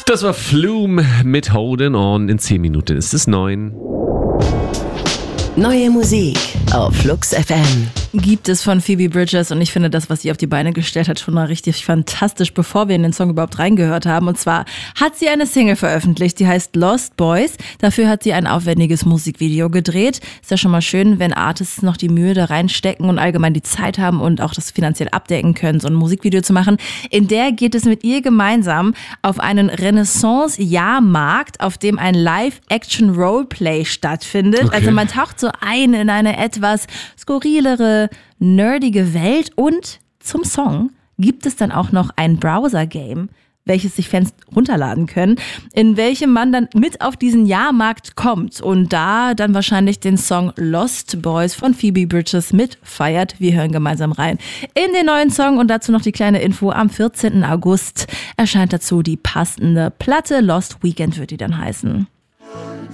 Das war Flume mit Holding On. In 10 Minuten ist es 9. Neue Musik auf Flux FM. Gibt es von Phoebe Bridgers und ich finde das, was sie auf die Beine gestellt hat, schon mal richtig fantastisch, bevor wir in den Song überhaupt reingehört haben. Und zwar hat sie eine Single veröffentlicht, die heißt Lost Boys. Dafür hat sie ein aufwendiges Musikvideo gedreht. Ist ja schon mal schön, wenn Artists noch die Mühe da reinstecken und allgemein die Zeit haben und auch das finanziell abdecken können, so ein Musikvideo zu machen. In der geht es mit ihr gemeinsam auf einen Renaissance-Jahrmarkt, auf dem ein Live-Action-Roleplay stattfindet. Okay. Also man taucht so ein in eine etwas skurrilere, nerdige Welt und zum Song gibt es dann auch noch ein Browser-Game, welches sich Fans runterladen können, in welchem man dann mit auf diesen Jahrmarkt kommt und da dann wahrscheinlich den Song Lost Boys von Phoebe Bridgers mitfeiert. Wir hören gemeinsam rein in den neuen Song und dazu noch die kleine Info. Am 14. August erscheint dazu die passende Platte. Lost Weekend wird die dann heißen.